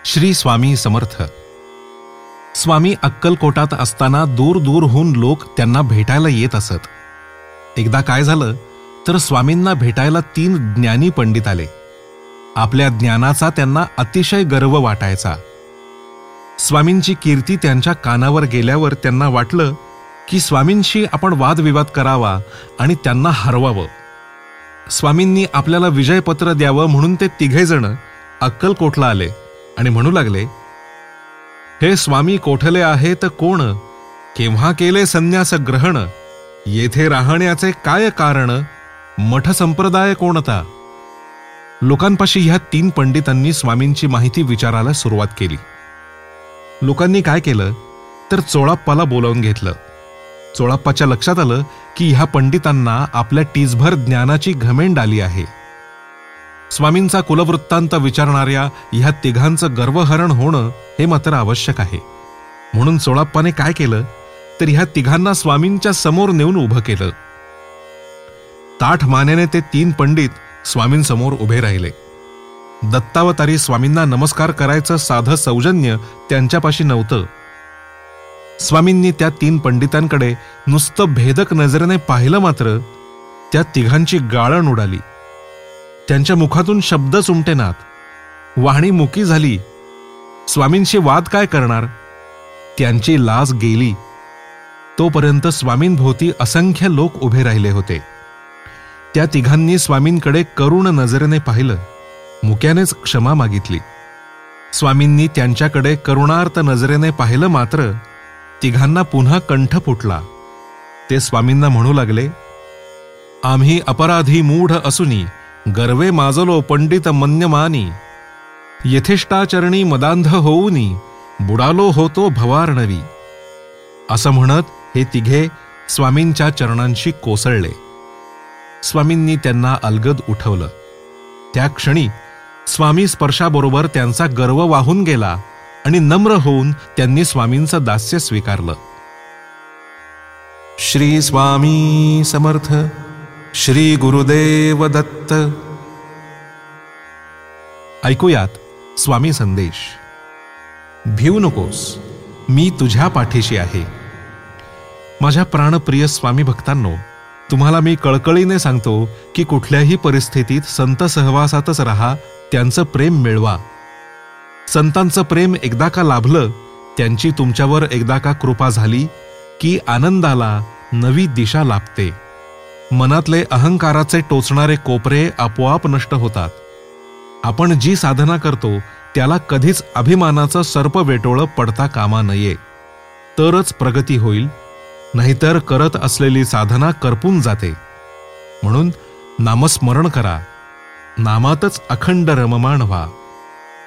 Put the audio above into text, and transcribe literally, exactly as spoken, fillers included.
श्री स्वामी समर्थ. स्वामी अक्कलकोटात असताना दूर दूरहून लोक त्यांना भेटायला येत असत. एकदा काय झालं तर स्वामींना भेटायला तीन ज्ञानी पंडित आले. आपल्या ज्ञानाचा त्यांना अतिशय गर्व वाटायचा. स्वामींची कीर्ती त्यांच्या कानावर गेल्यावर त्यांना वाटलं की स्वामींशी आपण वादविवाद करावा आणि त्यांना हरवावं. स्वामींनी आपल्याला विजयपत्र द्यावं म्हणून ते तिघेजण अक्कलकोटला आले आणि म्हणू लागले, हे स्वामी कोठले आहेत कोण, केव्हा केले संन्यास ग्रहण, येथे राहण्याचे काय कारण, मठ संप्रदाय कोणता. लोकांपाशी ह्या तीन पंडितांनी स्वामींची माहिती विचारायला सुरुवात केली. लोकांनी काय केलं तर चोळाप्पाला बोलावून घेतलं. चोळाप्पाच्या लक्षात आलं की ह्या पंडितांना आपल्या टीसभर ज्ञानाची घमेंड आली आहे. स्वामींचा कुलवृत्तांत विचारणाऱ्या ह्या तिघांचं गर्वहरण होणं हे मात्र आवश्यक आहे. म्हणून चोळाप्पाने काय केलं तर ह्या तिघांना स्वामींच्या समोर नेऊन उभं केलं. ताठ मानेने ते तीन पंडित स्वामींसमोर उभे राहिले. दत्तावतारी स्वामींना नमस्कार करायचं साधं सौजन्य त्यांच्यापाशी नव्हतं. स्वामींनी त्या तीन पंडितांकडे नुसतं भेदक नजरेने पाहिलं मात्र त्या तिघांची गाळण उडाली. त्यांच्या मुखातून शब्दच उमटेनात. वाहणी मुकी झाली. स्वामींशी वाद काय करणार. त्यांची लाज गेली. तोपर्यंत स्वामींभोवती असंख्य लोक उभे राहिले होते. त्या तिघांनी स्वामींकडे करुण नजरेने पाहिलं. मुक्यानेच क्षमा मागितली. स्वामींनी त्यांच्याकडे करुणार्थ नजरेने पाहिलं मात्र तिघांना पुन्हा कंठ फुटला. ते स्वामींना म्हणू लागले, आम्ही अपराधी मूढ असूनी गर्वे माजलो पंडित मन्यमानी, यथेष्टाचरणी मदांध होऊनी बुडालो होतो भवार्णवी. असं म्हणत हे तिघे स्वामींच्या चरणांशी कोसळले. स्वामींनी त्यांना अलगद उठवलं. त्या क्षणी स्वामी स्पर्शाबरोबर त्यांचा गर्व वाहून गेला आणि नम्र होऊन त्यांनी स्वामींचं दास्य स्वीकारलं. श्री स्वामी समर्थ. श्री गुरुदेव दत्त. ऐकूयात स्वामी संदेश. भिवू नकोस, मी तुझ्या पाठीशी आहे. माझ्या प्राणप्रिय स्वामी भक्तांनो, तुम्हाला मी कळकळीने सांगतो की कुठल्याही परिस्थितीत संत सहवासातच राहा, त्यांचं प्रेम मिळवा. संतांचं प्रेम एकदा का लाभलं, त्यांची तुमच्यावर एकदा का कृपा झाली की आनंदाला नवी दिशा लाभते. मनातले अहंकाराचे टोचणारे कोपरे आपोआप नष्ट होतात. आपण जी साधना करतो त्याला कधीच अभिमानाचं सर्प वेटोळं पडता कामा नये, तरच प्रगती होईल. नाहीतर करत असलेली साधना करपून जाते. म्हणून नामस्मरण करा. नामातच अखंड रममाण व्हा.